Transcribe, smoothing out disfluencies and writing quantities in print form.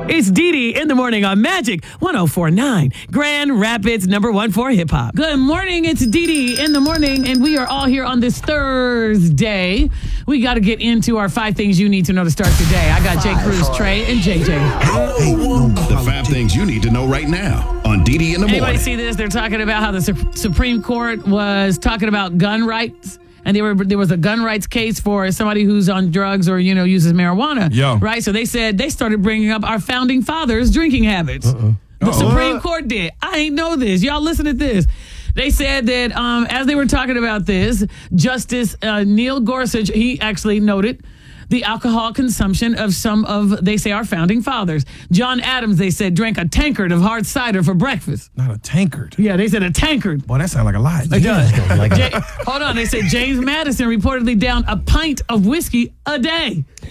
It's Dee Dee in the morning on Magic 104.9, Grand Rapids #1 for hip hop. Good morning, it's Dee Dee in the morning, and we are all here on this Thursday. We got to get into our 5 things you need to know to start today. I got Jay Cruz, Trey, and JJ. The 5 things you need to know right now on Dee Dee in the morning. Anybody see this? They're talking about how the Supreme Court was talking about gun rights. And there was a gun rights case for somebody who's on drugs or, uses marijuana. Yeah. Right? So they said they started bringing up our founding fathers' drinking habits. The Supreme Court did. I ain't know this. Y'all listen to this. They said that as they were talking about this, Justice Neil Gorsuch, he actually noted the alcohol consumption of some of, they say, our founding fathers. John Adams, they said, drank a tankard of hard cider for breakfast. Not a tankard. Yeah, they said a tankard. Boy, that sounds like a lot. It does. Hold on. They said James Madison reportedly downed a pint of whiskey a day.